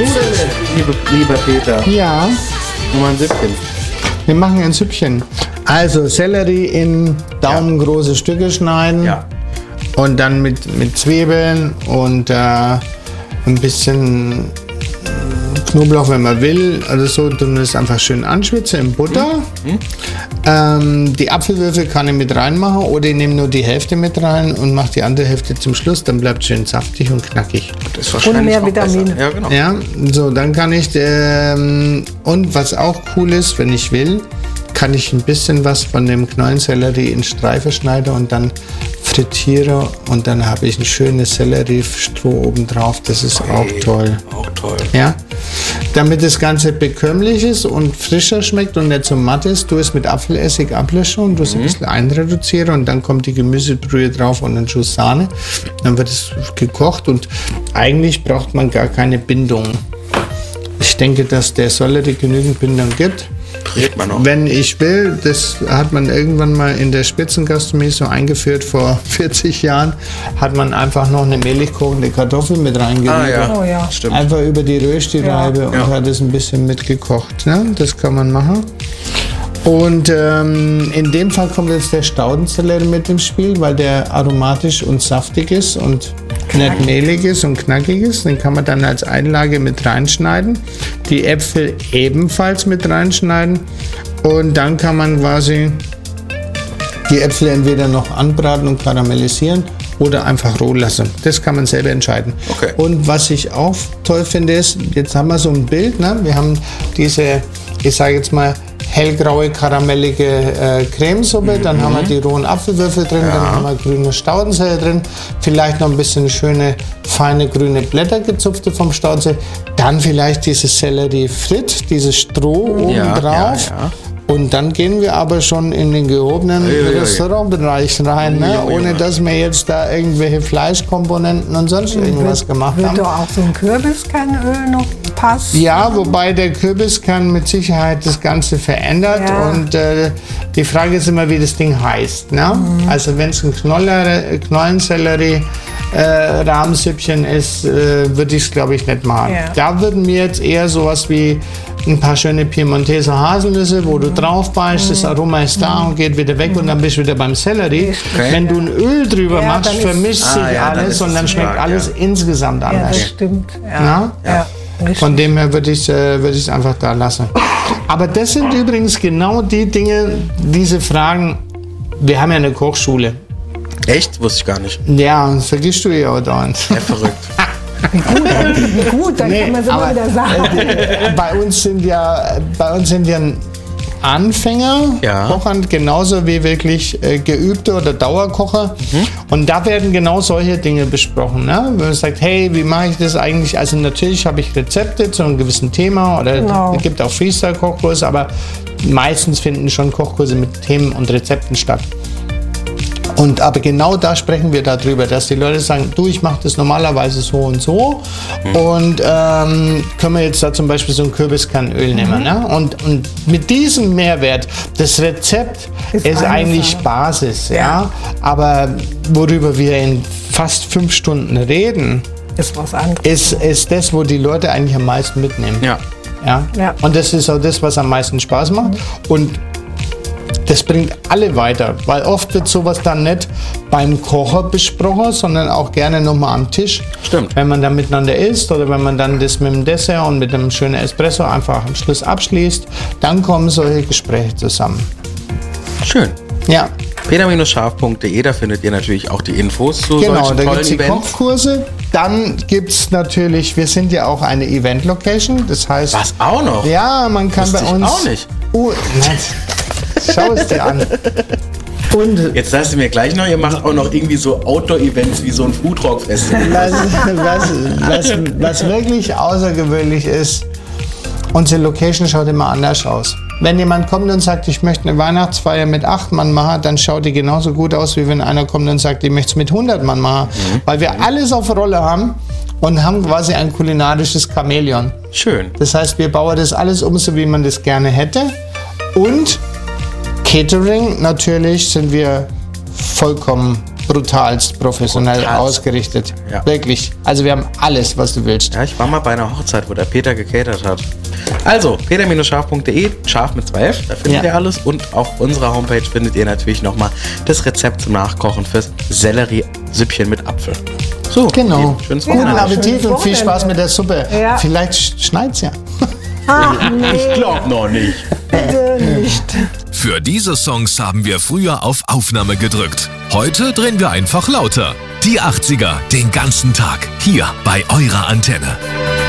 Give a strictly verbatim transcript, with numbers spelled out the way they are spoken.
du denn, liebe, lieber Peter? Ja. Nur mal ein Süppchen. Wir machen ein Süppchen. Also Sellerie in daumengroße ja. Stücke schneiden. Ja. Und dann mit, mit Zwiebeln und äh, ein bisschen Knoblauch, wenn man will. Also so, tun wir es einfach schön anschwitzen in Butter. Mhm. Ähm, die Apfelwürfel kann ich mit reinmachen oder ich nehme nur die Hälfte mit rein und mache die andere Hälfte zum Schluss. Dann bleibt es schön saftig und knackig. Das ist wahrscheinlich und mehr Vitamine. Ja, genau. Ja, so, dann kann ich, ähm, und was auch cool ist, wenn ich will, kann ich ein bisschen was von dem Knollensellerie in Streifen schneiden und dann frittiere und dann habe ich ein schönes Selleriestroh oben drauf. Das ist okay. auch toll. Auch toll. Ja? Damit das Ganze bekömmlich ist und frischer schmeckt und nicht so matt ist, du es mit Apfelessig ablöschen und du es mhm. ein bisschen einreduzieren und dann kommt die Gemüsebrühe drauf und ein Schuss Sahne. Dann wird es gekocht und eigentlich braucht man gar keine Bindung. Ich denke, dass der Sellerie genügend Bindung gibt. Man noch. Wenn ich will, das hat man irgendwann mal in der Spitzengastronomie so eingeführt, vor vierzig Jahren, hat man einfach noch eine mehlig kochende Kartoffel mit reingerieben. Ah, ja. Oh, ja. Stimmt. Einfach über die Rösti-Reibe Ja. und Ja. hat es ein bisschen mitgekocht. Ne? Das kann man machen. Und ähm, in dem Fall kommt jetzt der Staudensellerie mit ins Spiel, weil der aromatisch und saftig ist und knackig. Nicht mehlig ist und knackig ist. Den kann man dann als Einlage mit reinschneiden. Die Äpfel ebenfalls mit reinschneiden. Und dann kann man quasi die Äpfel entweder noch anbraten und karamellisieren oder einfach roh lassen. Das kann man selber entscheiden. Okay. Und was ich auch toll finde ist, jetzt haben wir so ein Bild, ne? Wir haben diese, ich sage jetzt mal, hellgraue, karamellige äh, Cremesuppe, mhm. dann haben wir die rohen Apfelwürfel drin, Ja. dann haben wir grüne Staudensellerie drin, vielleicht noch ein bisschen schöne, feine grüne Blätter gezupfte vom Staudensee, dann vielleicht dieses Sellerie frit, dieses Stroh oben Ja, drauf. ja, ja. Und dann gehen wir aber schon in den gehobenen Ui, ui, ui. Restaurantbereich rein, ne? Ui, ui, ui. Ohne dass wir jetzt da irgendwelche Fleischkomponenten und sonst irgendwas gemacht Wird haben. doch auch so ein Kürbiskernöl noch passen? Ja, wobei der Kürbis-Kern mit Sicherheit das Ganze verändert. Ja. Und äh, die Frage ist immer, wie das Ding heißt. Ne? Mhm. Also wenn es ein Knoller, Knollensellerie äh, Rahmsüppchen ist, äh, würde ich es, glaube ich, nicht machen. Ja. Da würden wir jetzt eher sowas wie ein paar schöne Piemonteser Haselnüsse, wo du drauf beißt, das Aroma ist da und geht wieder weg und dann bist du wieder beim Sellerie. Okay. Wenn du ein Öl drüber Ja, machst, dann ist- vermischt Ah, sich ja, dann alles ist und es dann zu schmeckt stark, alles ja. insgesamt Ja, anders. das stimmt. Ja. Na? Ja. richtig. Von dem her würde ich es äh, einfach da lassen. Aber das sind übrigens genau die Dinge, diese Fragen. Wir haben ja eine Kochschule. Echt? Wusste ich gar nicht. Ja, das vergisst du ja auch dauernd. Ja, verrückt. Wie gut, dann kann man es immer aber, wieder sagen. äh, bei uns sind ja, bei uns sind ja Anfänger, Ja. Kochern genauso wie wirklich äh, geübte oder Dauerkocher. Mhm. Und da werden genau solche Dinge besprochen. Ne? Wenn man sagt, hey, wie mache ich das eigentlich? Also natürlich habe ich Rezepte zu einem gewissen Thema oder Genau. es gibt auch Freestyle-Kochkurse, aber meistens finden schon Kochkurse mit Themen und Rezepten statt. Und aber genau da sprechen wir darüber, dass die Leute sagen, du, ich mache das normalerweise so und so mhm. und ähm, können wir jetzt da zum Beispiel so ein Kürbiskernöl mhm. nehmen. Ne? Und, und mit diesem Mehrwert, das Rezept ist, ist eigentlich Sache. Basis, ja. ja, aber worüber wir in fast fünf Stunden reden, ist was anderes. Ist, ist das, wo die Leute eigentlich am meisten mitnehmen. Ja. Ja? Ja. Und das ist auch das, was am meisten Spaß macht. Und das bringt alle weiter, weil oft wird sowas dann nicht beim Kocher besprochen, sondern auch gerne nochmal am Tisch. Stimmt. Wenn man dann miteinander isst oder wenn man dann das mit dem Dessert und mit einem schönen Espresso einfach am Schluss abschließt, dann kommen solche Gespräche zusammen. Schön. Ja. peter Scharf punkt de, da findet ihr natürlich auch die Infos zu Genau, solchen da gibt tollen es die Events. Kochkurse. Dann gibt es natürlich, wir sind ja auch eine Event-Location, das heißt... Was, auch noch? Ja, man kann Wusste bei ich uns... auch nicht. Uh, nein. Schau es dir an. Und Jetzt sagst du mir gleich noch, ihr macht auch noch irgendwie so Outdoor-Events wie so ein Foodrock-Festival. was, was, was, was wirklich außergewöhnlich ist, unsere Location schaut immer anders aus. Wenn jemand kommt und sagt, ich möchte eine Weihnachtsfeier mit acht Mann machen, dann schaut die genauso gut aus, wie wenn einer kommt und sagt, ich möchte es mit hundert Mann machen. Mhm. Weil wir alles auf Rolle haben und haben quasi ein kulinarisches Chamäleon. Schön. Das heißt, wir bauen das alles um, so wie man das gerne hätte. Und Catering, natürlich sind wir vollkommen brutalst professionell Brutalst. ausgerichtet. Ja. Wirklich. Also wir haben alles, was du willst. Ja, ich war mal bei einer Hochzeit, wo der Peter gecatert hat. Also, peter scharf punkt de, scharf mit zwei F, da findet Ja. ihr alles. Und auf unserer Homepage findet ihr natürlich nochmal das Rezept zum Nachkochen fürs Sellerie-Süppchen mit Apfel. So, Genau. schönes Guten Wochenende. Appetit Schönes und viel Spaß Wochenende. mit der Suppe. Ja. Vielleicht schneit's ja. Ach nee, Ich glaub noch nicht. bitte nicht. Für diese Songs haben wir früher auf Aufnahme gedrückt. Heute drehen wir einfach lauter. Die achtziger, den ganzen Tag, hier bei eurer Antenne.